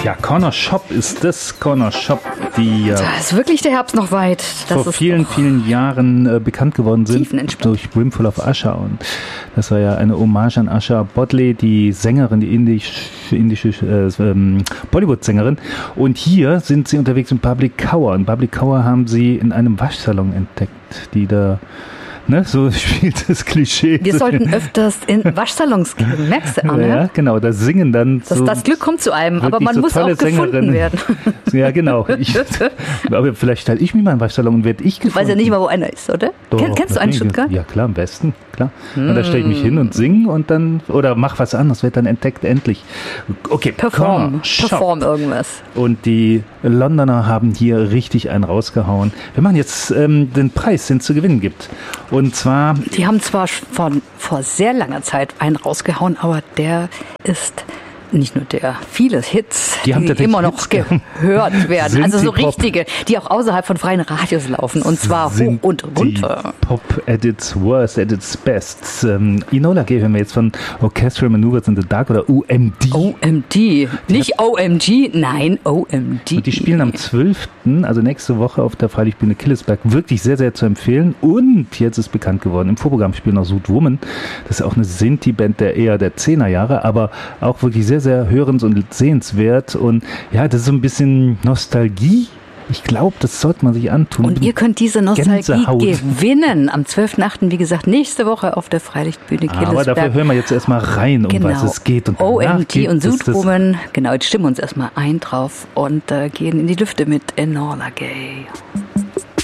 Ja, Corner Shop ist das. Corner Shop, die Da ist wirklich der Herbst noch weit. Das vor ist vielen Jahren bekannt geworden sind tiefenentspannt. durch Brimful of Usher. Und das war ja eine Hommage an Usher Bodley, die Sängerin, die indische Bollywood-Sängerin. Und hier sind sie unterwegs in Public Cower. Und Public Cower haben sie in einem Waschsalon entdeckt, die da... Ne, so spielt das Klischee. Wir sollten öfters in Waschsalons gehen, merkst du, Anne? Ja, genau, da singen dann so Das Glück kommt zu einem, aber wirklich man so muss auch tolle gefunden Sängerinnen. werden. Ja, genau. Aber vielleicht stelle ich mich mal in den Waschsalon und werde ich gefunden. Ich weiß ja nicht mal, wo einer ist, oder? Doch, Kennst du einen Stuttgart? Ja, klar, am besten, klar. Und da stelle ich mich hin und singe und dann, oder mach was anderes, wird dann entdeckt, endlich. Okay, Perform Shop. irgendwas. Und die Londoner haben hier richtig einen rausgehauen. Wir machen jetzt den Preis, den es zu gewinnen gibt. Und zwar... Die haben zwar vor sehr langer Zeit einen rausgehauen, aber der ist nicht nur der, viele Hits, Die haben tatsächlich immer noch Hits gehört werden. Also so Synthie-Pop. richtige, die auch außerhalb von freien Radios laufen. Und zwar hoch und runter. Pop at its worst, at its best. Enola Gay hören wir jetzt von Orchestral Maneuvers in the Dark oder OMD. OMD. Nicht OMG, nein, OMD. Und die spielen am 12., also nächste Woche auf der Freilichtbühne Killesberg. Wirklich sehr, sehr zu empfehlen. Und jetzt ist bekannt geworden, im Vorprogramm spielen noch Sud Woman. Das ist auch eine Sinti-Band der 10er Jahre, aber auch wirklich sehr, sehr hörens- und sehenswert. Und ja, das ist so ein bisschen Nostalgie. Ich glaube, das sollte man sich antun. Und ihr könnt diese Nostalgie Gänsehaut. gewinnen am 12.8., wie gesagt, nächste Woche auf der Freilichtbühne Killesberg. Aber dafür hören wir jetzt erstmal rein, um was es geht. Und OMD und Sud Woman. Genau, jetzt stimmen wir uns erstmal ein drauf und gehen in die Lüfte mit Enola Gay.